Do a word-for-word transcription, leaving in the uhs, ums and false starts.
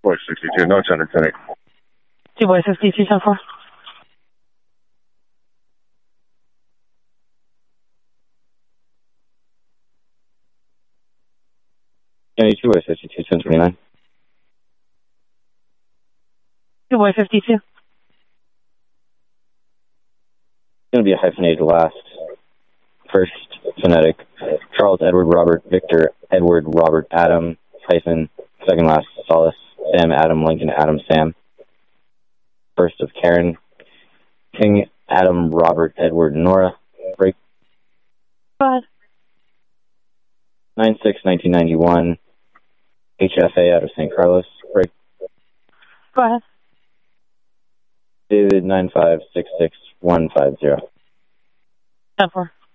Boy sixty-two, no ten ten eight. Two boy fifty-two, ten four. County two boy fifty-two, ten twenty-nine. Two boy fifty-two. It's going to be a hyphenated last. First phonetic. Charles Edward Robert Victor Edward Robert Adam hyphen. Second last Solace Sam Adam Lincoln Adam Sam. First of Karen King Adam Robert Edward Nora. Break. Go ahead. nine six nineteen ninety-one. H F A out of Saint Carlos. Break. Go ahead. David nine five six six one five zero. ten four.